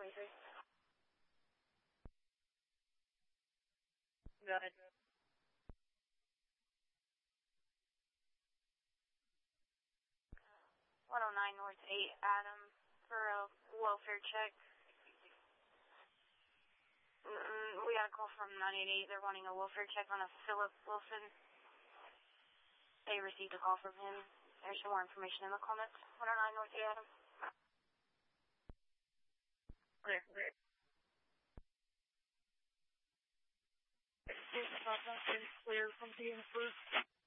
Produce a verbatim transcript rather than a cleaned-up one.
twenty-three. Go ahead. one oh nine North eight, Adam, for a welfare check. Mm, we got a call from nine eight eight. They're wanting a welfare check on a Philip Wilson. They received a call from him. There's some more information in the comments. one oh nine North eight, Adam. Clear. Clear. Clear from the first.